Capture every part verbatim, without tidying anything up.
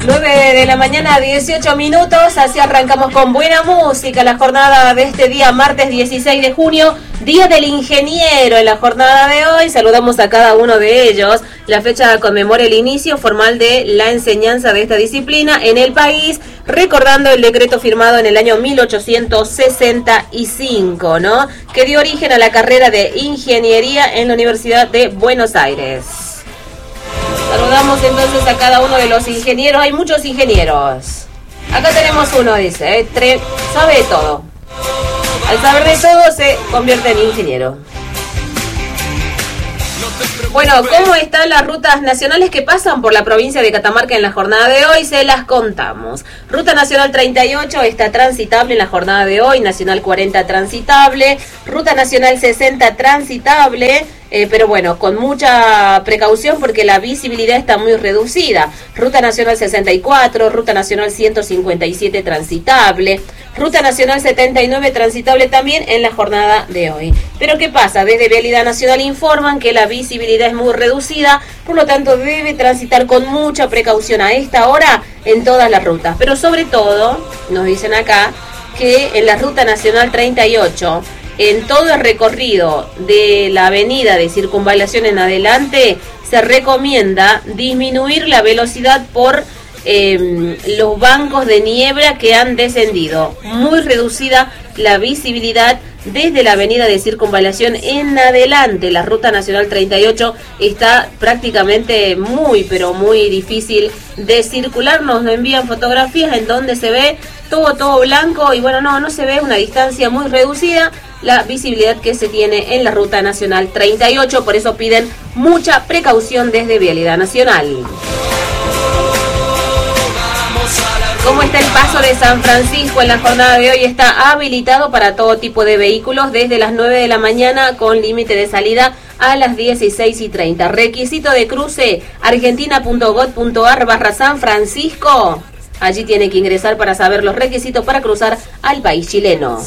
nueve de la mañana, dieciocho minutos, así arrancamos con buena música la jornada de este día, martes dieciséis de junio, Día del Ingeniero. En la jornada de hoy saludamos a cada uno de ellos. La fecha conmemora el inicio formal de la enseñanza de esta disciplina en el país, recordando el decreto firmado en el año mil ochocientos sesenta y cinco, ¿no? Que dio origen a la carrera de Ingeniería en la Universidad de Buenos Aires. Saludamos entonces a cada uno de los ingenieros. Hay muchos ingenieros. Acá tenemos uno, dice, ¿eh? Tre- sabe de todo. Al saber de todo se convierte en ingeniero. Bueno, ¿cómo están las rutas nacionales que pasan por la provincia de Catamarca en la jornada de hoy? Se las contamos. Ruta Nacional treinta y ocho está transitable en la jornada de hoy, Nacional cuarenta transitable, Ruta Nacional sesenta transitable, eh, pero bueno, con mucha precaución porque la visibilidad está muy reducida. Ruta Nacional sesenta y cuatro, Ruta Nacional ciento cincuenta y siete transitable, Ruta Nacional setenta y nueve transitable también en la jornada de hoy. Pero ¿qué pasa? Desde Vialidad Nacional informan que la visibilidad es muy reducida, por lo tanto debe transitar con mucha precaución a esta hora en todas las rutas. Pero sobre todo, nos dicen acá, que en la Ruta Nacional treinta y ocho, en todo el recorrido de la avenida de Circunvalación en adelante, se recomienda disminuir la velocidad por Eh, los bancos de niebla que han descendido. Muy reducida la visibilidad desde la avenida de Circunvalación en adelante. La Ruta Nacional treinta y ocho está prácticamente muy, pero muy difícil de circular. Nos envían fotografías en donde se ve todo, todo blanco y bueno, no, no se ve, una distancia muy reducida la visibilidad que se tiene en la Ruta Nacional treinta y ocho. Por eso piden mucha precaución desde Vialidad Nacional. ¿Cómo está el paso de San Francisco en la jornada de hoy? Está habilitado para todo tipo de vehículos desde las nueve de la mañana con límite de salida a las dieciséis y treinta. Requisito de cruce, argentina.gov.ar barra San Francisco. Allí tiene que ingresar para saber los requisitos para cruzar al país chileno.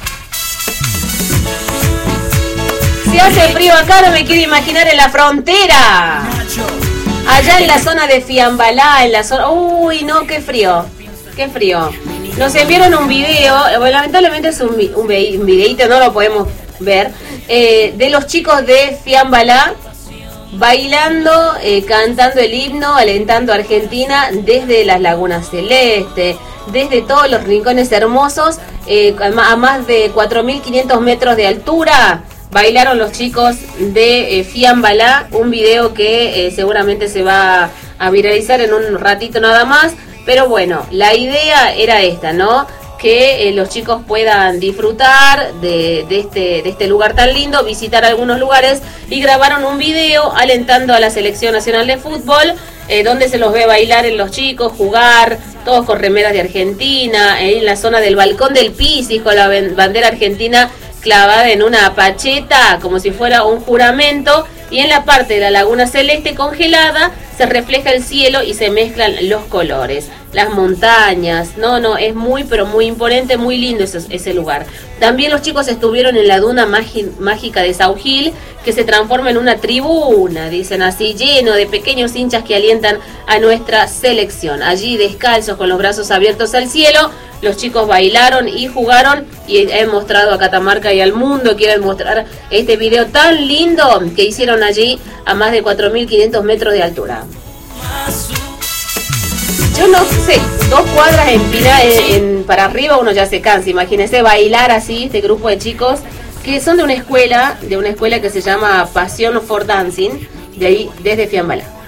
Si hace frío acá, no me quiero imaginar en la frontera. Allá en la zona de Fiambalá, en la zona... Uy, no, qué frío. Qué frío. Nos enviaron un video, lamentablemente es un, un, un videito, no lo podemos ver, eh, de los chicos de Fiambalá bailando, eh, cantando el himno, alentando a Argentina desde las Lagunas Celeste, desde todos los rincones hermosos, eh, a más de cuatro mil quinientos metros de altura. Bailaron los chicos de eh, Fiambalá, un video que eh, seguramente se va a viralizar en un ratito nada más. Pero bueno, la idea era esta, ¿no? Que eh, los chicos puedan disfrutar de, de, este, de este lugar tan lindo, visitar algunos lugares y grabaron un video alentando a la Selección Nacional de Fútbol, eh, donde se los ve bailar en los chicos, jugar, todos con remeras de Argentina, eh, en la zona del Balcón del Pisis, con la bandera argentina clavada en una pacheta, como si fuera un juramento, y en la parte de la Laguna Celeste congelada se refleja el cielo y se mezclan los colores, las montañas. No, no, es muy, pero muy imponente, muy lindo ese, ese lugar. También los chicos estuvieron en la duna magi- mágica de Sau Gil, que se transforma en una tribuna, dicen así, lleno de pequeños hinchas que alientan a nuestra selección. Allí, descalzos, con los brazos abiertos al cielo, los chicos bailaron y jugaron y he mostrado a Catamarca y al mundo, quieren mostrar este video tan lindo que hicieron allí a más de cuatro mil quinientos metros de altura. Yo no sé, dos cuadras en, pila, en, en para arriba uno ya se cansa. Imagínense bailar así, este grupo de chicos que son de una escuela, de una escuela que se llama Passion for Dancing, de ahí desde Fiambalá.